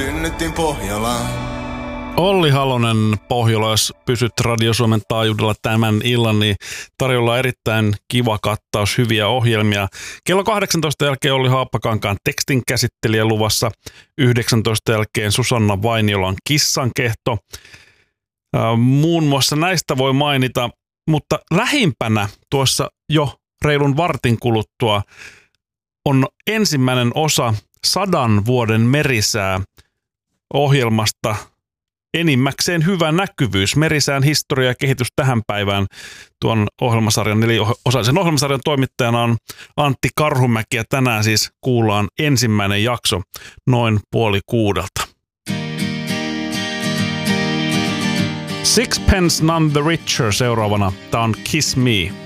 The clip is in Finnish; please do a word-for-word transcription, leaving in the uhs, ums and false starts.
synnyttiin Pohjolaan. Olli Halonen Pohjola, jos pysyt Radio Suomen taajuudella tämän illan, niin tarjolla erittäin kiva kattaus, hyviä ohjelmia. Kello kahdeksantoista jälkeen Olli Haappakankaan tekstin käsittelijä luvassa, yhdeksäntoista jälkeen Susanna Vainiolan Kissankehto. Muun muassa näistä voi mainita, mutta lähimpänä tuossa jo reilun vartin kuluttua on ensimmäinen osa sadan vuoden merisää ohjelmasta enimmäkseen hyvä näkyvyys. Merisään historia ja kehitys tähän päivään. Tuon ohjelmasarjan, neliosaisen ohjelmasarjan toimittajana on Antti Karhumäki ja tänään siis kuullaan ensimmäinen jakso noin puoli kuudelta. Sixpence None the Richer seuraavana. Tämä on Kiss Me.